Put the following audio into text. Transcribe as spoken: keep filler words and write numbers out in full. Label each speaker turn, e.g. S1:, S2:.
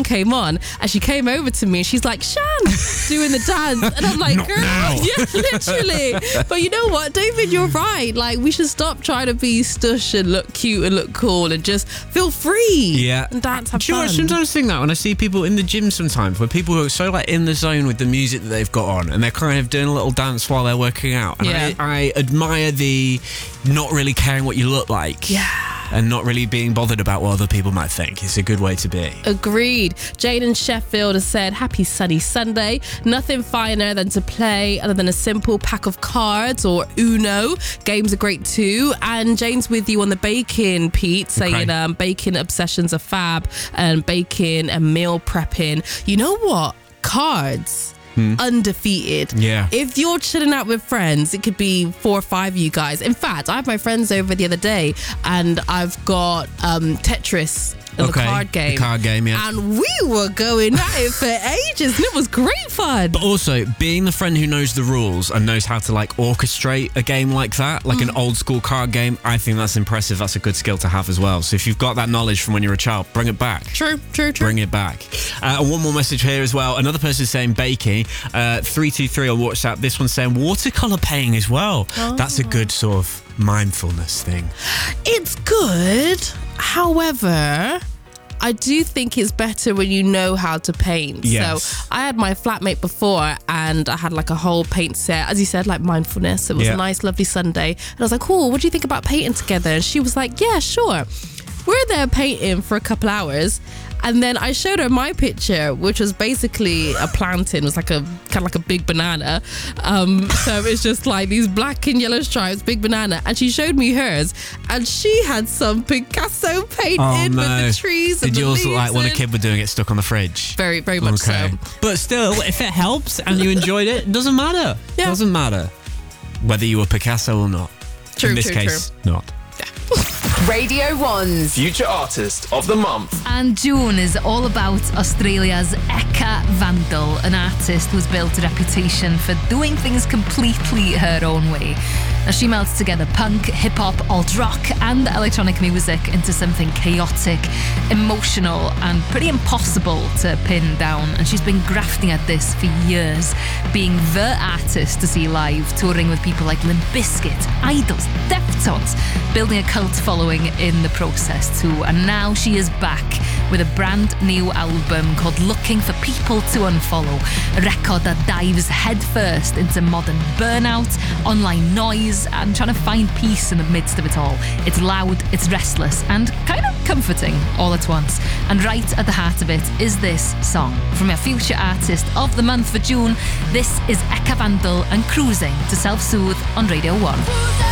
S1: song came on, and she came over to me and she's like, Shan, doing the dance. And I'm like,
S2: Not
S1: girl,
S2: now.
S1: yeah, literally. But you know what, David, you're right. Like, we should stop trying to be stush and look cute and look cool and just feel free.
S2: Yeah.
S1: And dance, have
S2: Do you know
S1: fun.
S2: what, sometimes I think that when I see people in the gym sometimes, where people who are so like in the zone with the music that they've got on, and they're kind of doing a little dance while they're working out. And
S1: Yeah.
S2: I, I admire the not really caring what you look like.
S1: Yeah.
S2: And not really being bothered about what other people might think. It's a good way to be.
S1: Agreed. Jane in Sheffield has said, happy sunny Sunday. Nothing finer than to play other than a simple pack of cards or Uno. Games are great too. And Jane's with you on the baking, Pete, saying
S2: Okay.
S1: um, baking obsessions are fab and baking and meal prepping. You know what? Cards. Undefeated.
S2: Yeah.
S1: If you're chilling out with friends, it could be four or five of you guys. In fact, I had my friends over the other day and I've got um, Tetris, the
S2: Okay,
S1: card game.
S2: the card game, yeah.
S1: And we were going at it for ages and it was great fun.
S2: But also, being the friend who knows the rules and knows how to like orchestrate a game like that, like
S1: Mm.
S2: an old school card game, I think that's impressive. That's a good skill to have as well. So if you've got that knowledge from when you're a child, bring it back.
S1: True, true, true.
S2: Bring it back. Uh, and one more message here as well. Another person saying baking. Uh, three two three on WhatsApp. This one's saying watercolour painting as well.
S1: Oh.
S2: That's a good sort of mindfulness thing.
S1: It's good. However, I do think it's better when you know how to paint.
S2: Yes.
S1: So I had my flatmate before and I had like a whole paint set. As you said, like mindfulness. It was
S2: Yeah.
S1: a nice, lovely Sunday. And I was like, cool, what do you think about painting together? And she was like, yeah, sure. We're there painting for a couple hours. And then I showed her my picture, which was basically a plantain. It was like a kind of like a big banana. Um, so it's just like these black and yellow stripes, big banana. And she showed me hers, and she had some Picasso paint
S2: Oh
S1: in
S2: no.
S1: with the trees.
S2: Did
S1: and the
S2: yours look like
S1: leaves
S2: when a
S1: in.
S2: kid were doing it stuck on the fridge?
S1: Very, very much
S2: Okay.
S1: so.
S2: But still, if it helps and you enjoyed it, it doesn't matter.
S1: Yeah.
S2: Doesn't matter whether you were Picasso or not.
S1: True,
S2: In this
S1: true,
S2: case, not.
S3: Radio One's
S4: Future Artist of the Month.
S5: And June is all about Australia's Eka Vandal, an artist who's built a reputation for doing things completely her own way. Now, she melts together punk, hip-hop, alt-rock and electronic music into something chaotic, emotional and pretty impossible to pin down. And she's been grafting at this for years, being the artist to see live, touring with people like Limp Bizkit, Idols, Deftones, building a cult following in the process too. And now she is back with a brand new album called Looking for People to Unfollow, a record that dives headfirst into modern burnout, online noise, and trying to find peace in the midst of it all. It's loud, it's restless, and kind of comforting all at once. And right at the heart of it is this song. From our Future Artist of the Month for June, this is Eka Vandal and Cruising to Self-Soothe on Radio one.